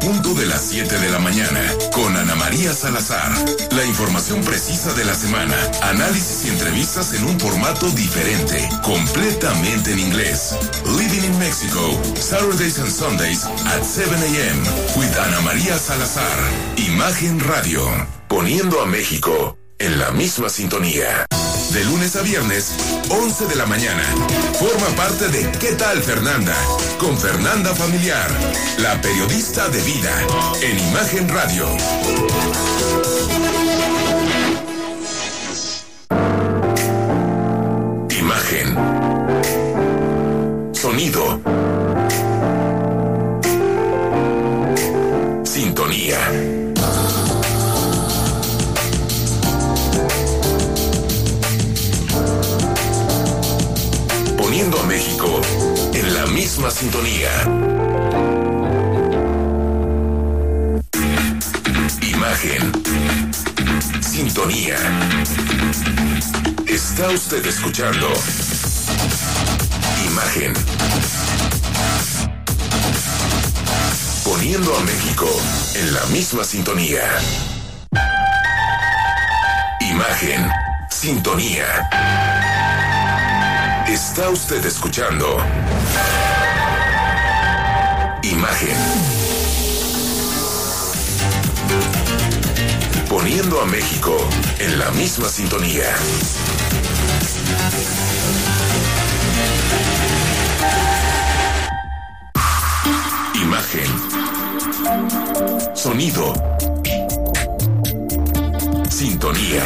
punto de las 7 de la mañana, con Ana María Salazar. La información precisa de la semana, análisis y entrevistas en un formato diferente, completamente en inglés. Living in Mexico, Saturdays and Sundays at 7 a.m. with Ana María Salazar. Imagen Radio, poniendo a México en la misma sintonía. De lunes a viernes, 11 de la mañana. Forma parte de ¿Qué tal, Fernanda? Con Fernanda Familiar, la periodista de vida, en Imagen Radio. Imagen. Sonido. Sintonía. Poniendo a México en la misma sintonía. Imagen. Sintonía. Está usted escuchando Imagen. Poniendo a México en la misma sintonía. Imagen. Sintonía. Está usted escuchando Imagen. Poniendo a México en la misma sintonía. Imagen. Sonido. Sintonía.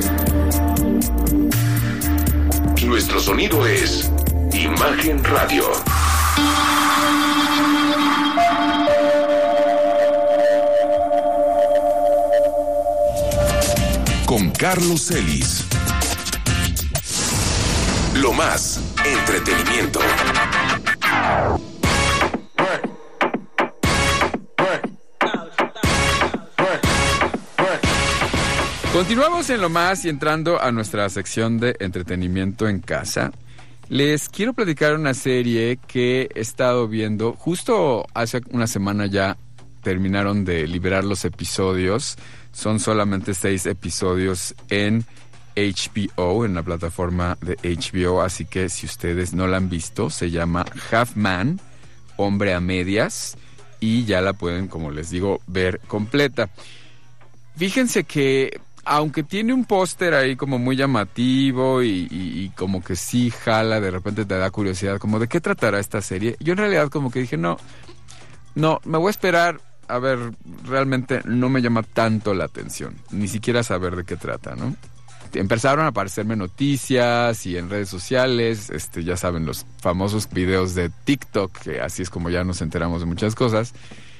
Nuestro sonido es Imagen Radio. Con Carlos Celis. Lo más entretenimiento. Continuamos en Lo Más y entrando a nuestra sección de entretenimiento en casa. Les quiero platicar una serie que he estado viendo. Justo hace una semana ya terminaron de liberar los episodios. Son solamente 6 episodios en HBO, en la plataforma de HBO. Así que si ustedes no la han visto, se llama Half Man, Hombre a Medias. Y ya la pueden, como les digo, ver completa. Fíjense que aunque tiene un póster ahí como muy llamativo y como que sí jala, de repente te da curiosidad, como de qué tratará esta serie. Yo en realidad como que dije, no, me voy a esperar, a ver, realmente no me llama tanto la atención, ni siquiera saber de qué trata, ¿no? Empezaron a aparecerme noticias y en redes sociales, ya saben, los famosos videos de TikTok, que así es como ya nos enteramos de muchas cosas.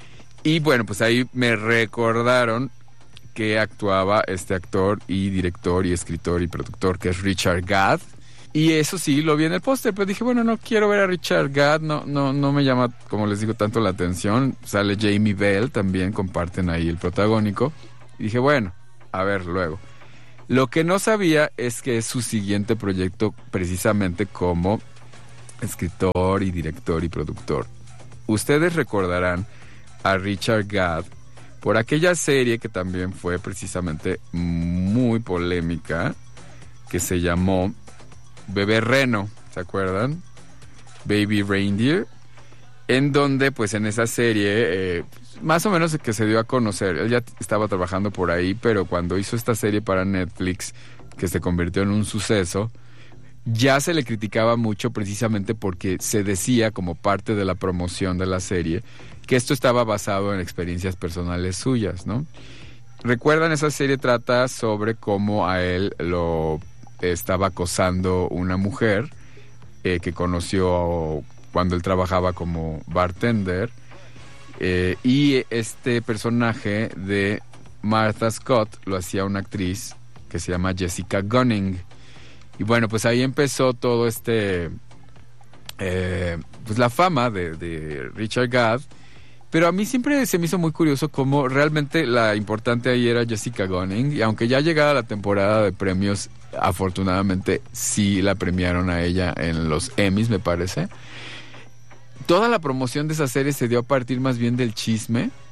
Y bueno, pues ahí me recordaron que actuaba este actor y director y escritor y productor que es Richard Gad. Y eso sí, lo vi en el póster, pero dije, bueno, no quiero ver a Richard Gad, no me llama, como les digo, tanto la atención. Sale Jamie Bell, también comparten ahí el protagónico. Y dije, bueno, a ver luego. Lo que no sabía es que es su siguiente proyecto precisamente como escritor y director y productor. Ustedes recordarán a Richard Gad por aquella serie que también fue precisamente muy polémica, que se llamó Bebé Reno, ¿se acuerdan? Baby Reindeer, en donde pues en esa serie, más o menos que se dio a conocer, él ya estaba trabajando por ahí, pero cuando hizo esta serie para Netflix, que se convirtió en un suceso, ya se le criticaba mucho precisamente porque se decía como parte de la promoción de la serie que esto estaba basado en experiencias personales suyas, ¿no? ¿Recuerdan? Esa serie trata sobre cómo a él lo estaba acosando una mujer que conoció cuando él trabajaba como bartender, y este personaje de Martha Scott lo hacía una actriz que se llama Jessica Gunning. Y bueno, pues ahí empezó todo pues la fama de Richard Gad. Pero a mí siempre se me hizo muy curioso cómo realmente la importante ahí era Jessica Gunning. Y aunque ya llegada la temporada de premios, afortunadamente sí la premiaron a ella en los Emmys, me parece. Toda la promoción de esa serie se dio a partir más bien del chisme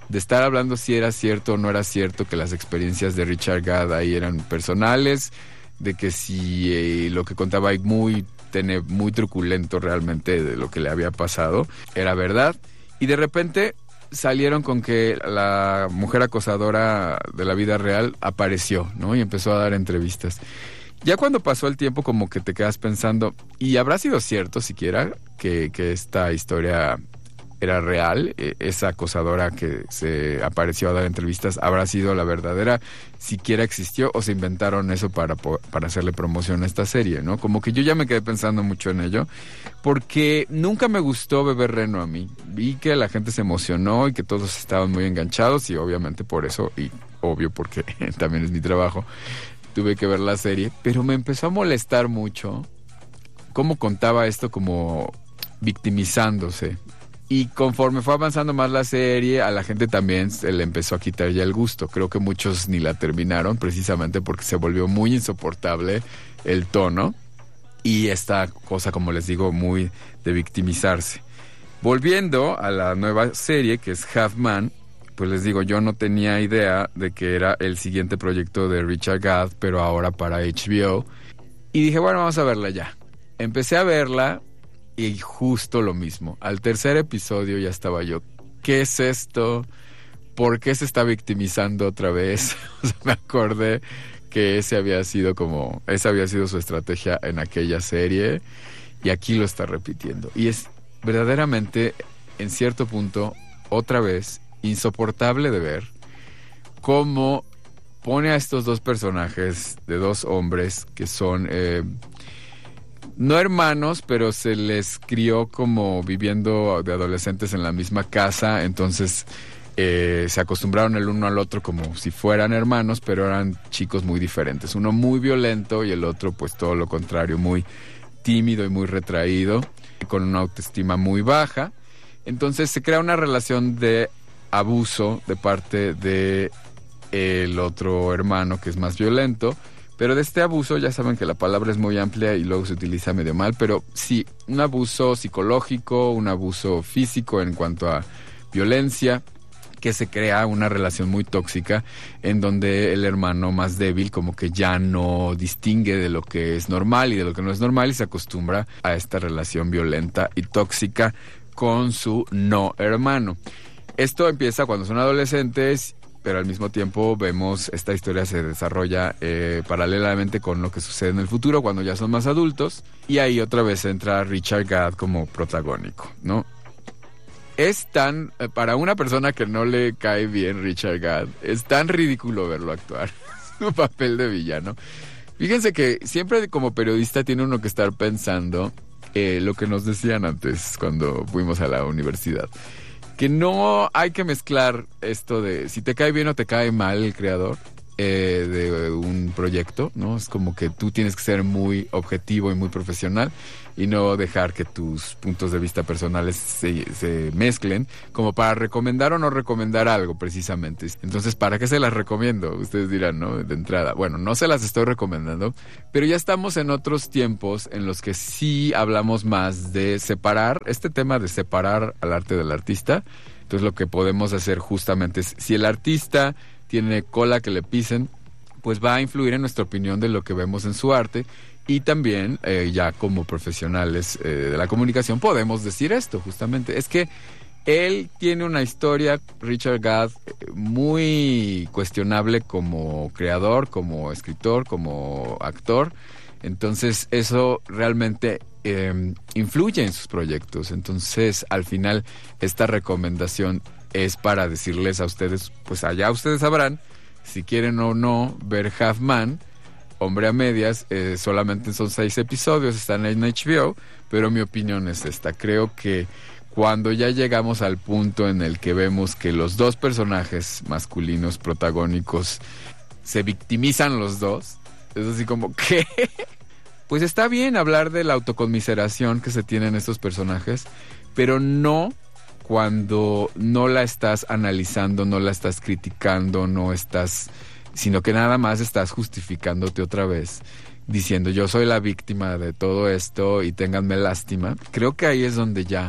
de estar hablando si era cierto o no era cierto que las experiencias de Richard Gad ahí eran personales, de que si lo que contaba ahí muy truculento realmente de lo que le había pasado era verdad. Y de repente salieron con que la mujer acosadora de la vida real apareció, ¿no? Y empezó a dar entrevistas. Ya cuando pasó el tiempo, como que te quedas pensando, ¿y habrá sido cierto siquiera que esta historia era real? Esa acosadora que se apareció a dar entrevistas, ¿habrá sido la verdadera? ¿Siquiera existió o se inventaron eso para hacerle promoción a esta serie, ¿no? Como que yo ya me quedé pensando mucho en ello, porque nunca me gustó Bebé Reno a mí. Vi que la gente se emocionó y que todos estaban muy enganchados, y obviamente por eso, y obvio porque también es mi trabajo, tuve que ver la serie, pero me empezó a molestar mucho cómo contaba esto, como victimizándose. Y conforme fue avanzando más la serie, a la gente también se le empezó a quitar ya el gusto. Creo que muchos ni la terminaron, precisamente porque se volvió muy insoportable el tono y esta cosa, como les digo, muy de victimizarse. Volviendo a la nueva serie, que es Half Man, pues les digo, yo no tenía idea de que era el siguiente proyecto de Richard Gad, pero ahora para HBO. Y dije, bueno, vamos a verla ya. Empecé a verla y justo lo mismo. Al tercer episodio ya estaba yo, ¿qué es esto? ¿Por qué se está victimizando otra vez? O sea, me acordé que esa había sido su estrategia en aquella serie, y aquí lo está repitiendo. Y es verdaderamente, en cierto punto, otra vez, insoportable de ver cómo pone a estos dos personajes de dos hombres que son no hermanos, pero se les crió como viviendo de adolescentes en la misma casa. Entonces se acostumbraron el uno al otro como si fueran hermanos, pero eran chicos muy diferentes. Uno muy violento y el otro pues todo lo contrario, muy tímido y muy retraído, con una autoestima muy baja. Entonces se crea una relación de abuso de parte de el otro hermano, que es más violento. Pero de este abuso, ya saben que la palabra es muy amplia y luego se utiliza medio mal, pero sí, un abuso psicológico, un abuso físico en cuanto a violencia, que se crea una relación muy tóxica en donde el hermano más débil como que ya no distingue de lo que es normal y de lo que no es normal, y se acostumbra a esta relación violenta y tóxica con su no hermano. Esto empieza cuando son adolescentes, pero al mismo tiempo vemos esta historia se desarrolla paralelamente con lo que sucede en el futuro cuando ya son más adultos, y ahí otra vez entra Richard Gad como protagónico, ¿no? Es tan, para una persona que no le cae bien Richard Gad, es tan ridículo verlo actuar su papel de villano. Fíjense que siempre como periodista tiene uno que estar pensando lo que nos decían antes cuando fuimos a la universidad, que no hay que mezclar esto de si te cae bien o te cae mal el creador de un proyecto, ¿no? Es como que tú tienes que ser muy objetivo y muy profesional y no dejar que tus puntos de vista personales se mezclen como para recomendar o no recomendar algo precisamente. Entonces, ¿para qué se las recomiendo? Ustedes dirán, ¿no? De entrada. Bueno, no se las estoy recomendando, pero ya estamos en otros tiempos en los que sí hablamos más de separar, este tema de separar al arte del artista. Entonces, lo que podemos hacer justamente es, si el artista tiene cola que le pisen, pues va a influir en nuestra opinión de lo que vemos en su arte. Y también, ya como profesionales de la comunicación, podemos decir esto justamente. Es que él tiene una historia, Richard Gad, muy cuestionable como creador, como escritor, como actor. Entonces, eso realmente influye en sus proyectos. Entonces, al final, esta recomendación es para decirles a ustedes, pues allá ustedes sabrán si quieren o no ver Half Man, Hombre a Medias. Solamente son 6 episodios, están en HBO, pero mi opinión es esta. Creo que cuando ya llegamos al punto en el que vemos que los dos personajes masculinos protagónicos se victimizan los dos, es así como que pues está bien hablar de la autoconmiseración que se tiene en estos personajes, pero no cuando no la estás analizando, no la estás criticando, sino que nada más estás justificándote otra vez, diciendo yo soy la víctima de todo esto y ténganme lástima. Creo que ahí es donde ya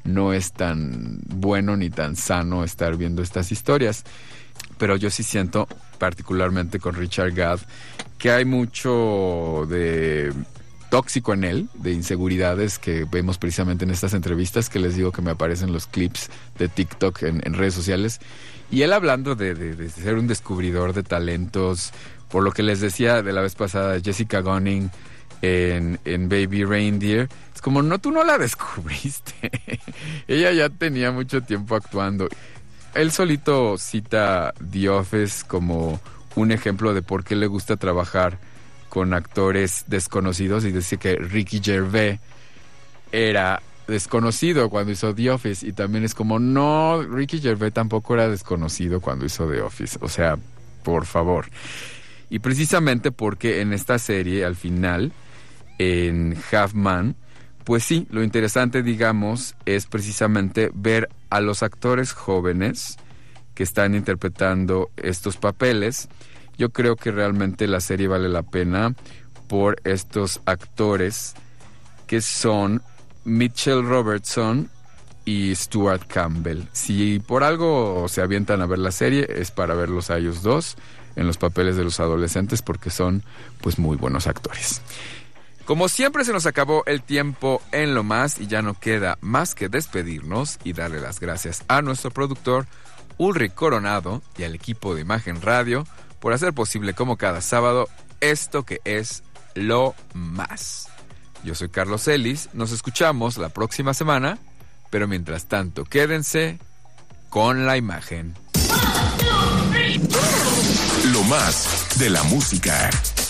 no es tan bueno ni tan sano estar viendo estas historias. Pero yo sí siento, particularmente con Richard Gadd, que hay mucho de tóxico en él, de inseguridades que vemos precisamente en estas entrevistas que les digo que me aparecen los clips de TikTok en redes sociales. Y él hablando de ser un descubridor de talentos, por lo que les decía de la vez pasada, Jessica Gunning en Baby Reindeer, es como, no, tú no la descubriste. Ella ya tenía mucho tiempo actuando. Él solito cita The Office como un ejemplo de por qué le gusta trabajar con actores desconocidos, y dice que Ricky Gervais era desconocido cuando hizo The Office, y también es como, no, Ricky Gervais tampoco era desconocido cuando hizo The Office, o sea, por favor. Y precisamente porque en esta serie, al final, en Half Man, pues sí, lo interesante, digamos, es precisamente ver a los actores jóvenes que están interpretando estos papeles. Yo creo que realmente la serie vale la pena por estos actores que son Mitchell Robertson y Stuart Campbell. Si por algo se avientan a ver la serie, es para verlos a ellos dos en los papeles de los adolescentes, porque son pues muy buenos actores. Como siempre, se nos acabó el tiempo en Lo Más y ya no queda más que despedirnos y darle las gracias a nuestro productor Ulrich Coronado y al equipo de Imagen Radio por hacer posible, como cada sábado, esto que es Lo Más. Yo soy Carlos Ellis, nos escuchamos la próxima semana, pero mientras tanto quédense con la imagen. Lo Más de la música.